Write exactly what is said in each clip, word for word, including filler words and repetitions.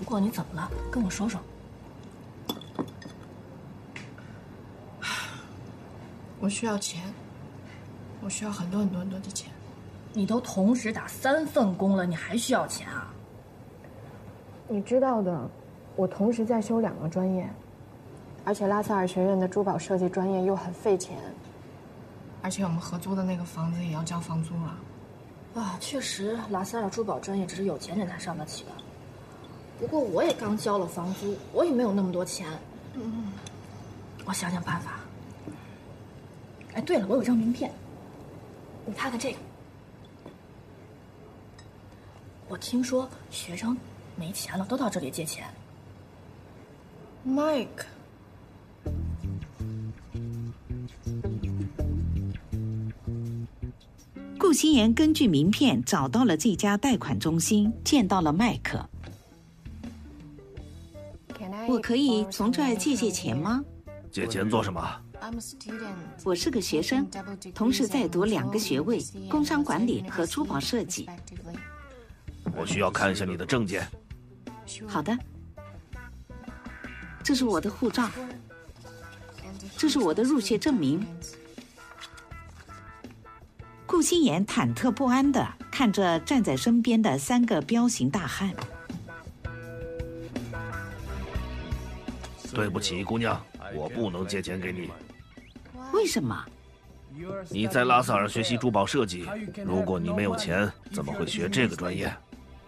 过你怎么了？跟我说说。 我需要钱，我需要很多很多很多的钱。 你都同时打三份工了，你还需要钱啊？ 你知道的，我同时在修两个专业，而且拉萨尔学院的珠宝设计专业又很费钱，而且我们合租的那个房子也要交房租了。 啊，确实，拉萨尔珠宝专业只是有钱人才上得起的。不过我也刚交了房租，我也没有那么多钱。嗯，我想想办法。哎，对了，我有张名片，你看看这个。我听说学生没钱了，都到这里借钱。 Mike， 顾心妍根据名片找到了这家贷款中心，见到了麦克。我可以从这儿借借钱吗？ 借钱做什么？ 我是个学生，同时在读两个学位：工商管理和珠宝设计。 我需要看一下你的证件。 好的。这是我的护照，这是我的入学证明。顾心妍忐忑不安地看着站在身边的三个彪形大汉。 对不起，姑娘，我不能借钱给你。 为什么？ 你在拉萨尔学习珠宝设计，如果你没有钱，怎么会学这个专业？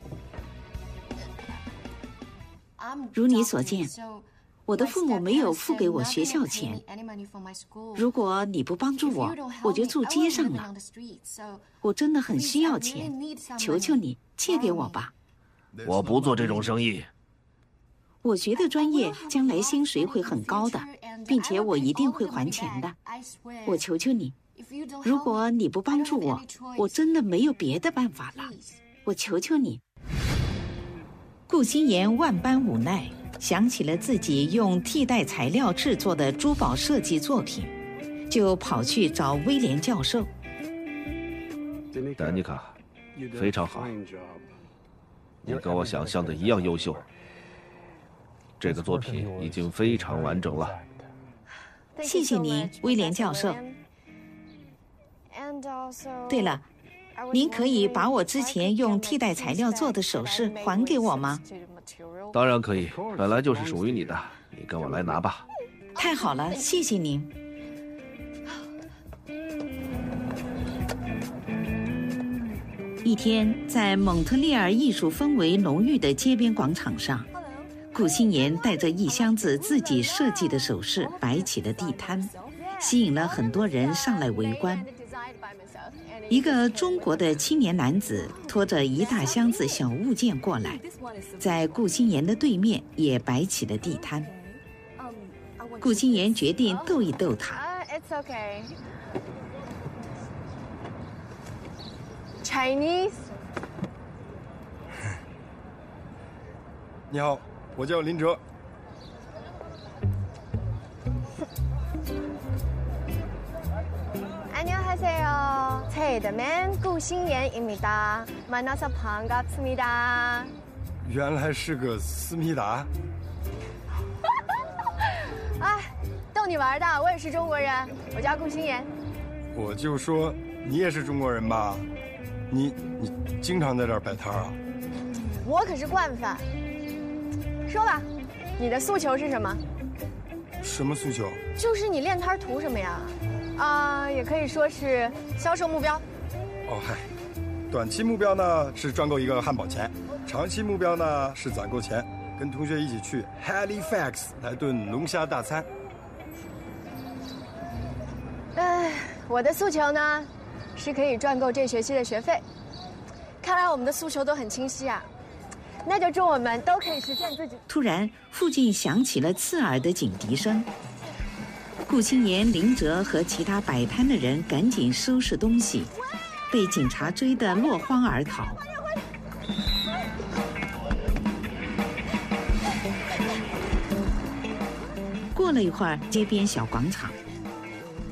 如你所见，我的父母没有付给我学校钱。如果你不帮助我，我就住街上了。我真的很需要钱，求求你借给我吧。 我不做这种生意。 我学的专业将来薪水会很高的，并且我一定会还钱的。我求求你，如果你不帮助我，我真的没有别的办法了。我求求你。顾心妍万般无奈，想起了自己用替代材料制作的珠宝设计作品，就跑去找威廉教授。 丹妮卡，非常好，你跟我想象的一样优秀。这个作品已经非常完整了。 谢谢您，威廉教授。对了，您可以把我之前用替代材料做的首饰还给我吗？ 当然可以，本来就是属于你的，你跟我来拿吧。 太好了，谢谢您。一天，在蒙特利尔艺术氛围浓郁的街边广场上，顾心妍带着一箱子自己设计的首饰摆起了地摊，吸引了很多人上来围观。一个中国的青年男子拖着一大箱子小物件过来，在顾心妍的对面也摆起了地摊。顾心妍决定逗一逗他。 It's okay. Chinese. 你好，我叫林哲。 안녕하세요. 제 이름은 구신옌입니다. 만나서 반갑습니다. 原来是个思密达。 哎，逗你玩的，我也是中国人，我叫顾心妍。 我就说你也是中国人吧？你你经常在这儿摆摊啊？ 我可是惯犯。说吧，你的诉求是什么？ 什么诉求？ 就是你练摊图什么呀？啊、呃，也可以说是销售目标。 哦嗨，短期目标呢是赚够一个汉堡钱，长期目标呢是攒够钱，跟同学一起去 Halifax 来顿龙虾大餐。 哎，我的诉求呢，是可以赚够这学期的学费。看来我们的诉求都很清晰啊，那就祝我们都可以实现自己。 突然，附近响起了刺耳的警笛声。顾心妍、林哲和其他摆摊的人赶紧收拾东西，被警察追得落荒而逃。过了一会儿，街边小广场，